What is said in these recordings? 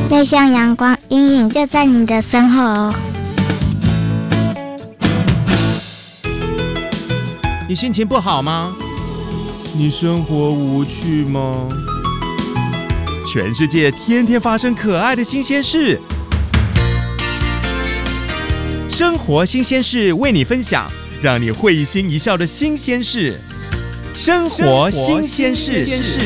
面向阳光，阴影就在你的身后。 你心情不好吗？你生活无趣吗？全世界天天发生可爱的新鲜事，生活新鲜事为你分享，让你会心一笑的新鲜事。生活新鲜事，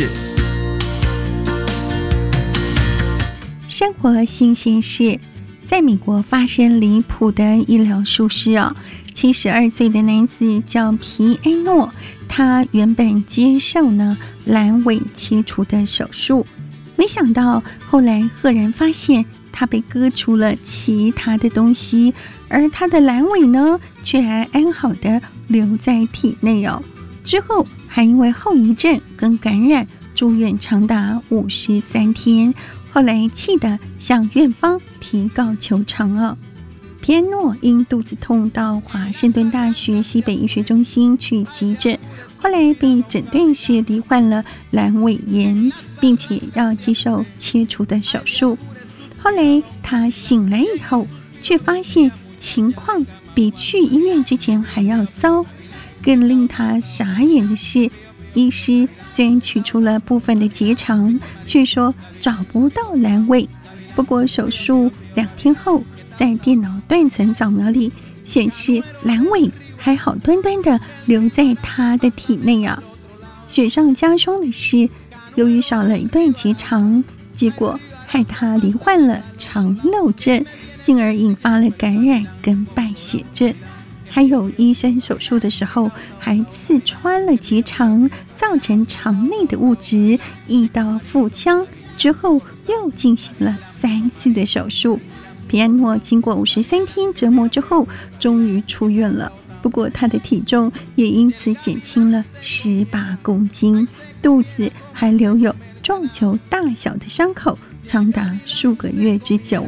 生活新鲜事，在美国发生离谱的医疗疏失72岁的男子叫皮埃诺，他原本接受阑尾切除的手术，没想到后来赫然发现他被割除了其他的东西，而他的阑尾呢，却还安好的留在体内之后还因为后遗症跟感染住院长达53天，后来气得向院方提告求偿皮埃诺因肚子痛到华盛顿大学西北医学中心去急诊，后来被诊断是罹患了阑尾炎，并且要接受切除的手术。后来他醒来以后，却发现情况比去医院之前还要糟。更令他傻眼的是，医师虽然取出了部分的结肠，却说找不到阑尾。不过手术2天后，在电脑断层扫描里显示阑尾还好端端的留在他的体内雪上加霜的是，由于少了一段结肠，结果害他罹患了肠漏症，进而引发了感染跟败血症。还有医生手术的时候还刺穿了结肠，造成肠内的物质溢到腹腔，之后又进行了3次的手术。皮埃诺经过53天折磨之后终于出院了，不过他的体重也因此减轻了18公斤，肚子还留有撞球大小的伤口，长达数个月之久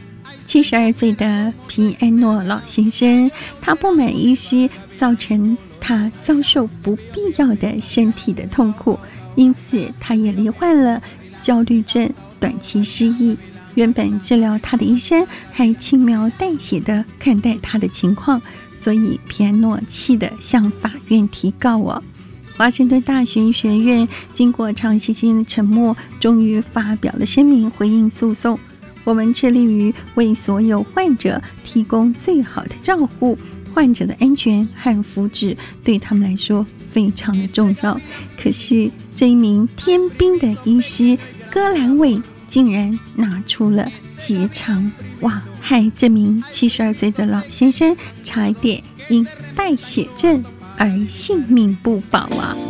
72岁的皮埃诺老先生，他不满医师造成他遭受不必要的身体的痛苦，因此他也罹患了焦虑症、短期失忆。原本治疗他的医生还轻描淡写的看待他的情况，所以皮埃诺气得向法院提告华盛顿大学医学院经过长时间的沉默，终于发表了声明回应诉讼。我们致力于为所有患者提供最好的照护，患者的安全和福祉对他们来说非常的重要。可是这一名天兵的医师割阑尾竟然拿出了结肠，害这名72岁的老先生差一点因败血症而性命不保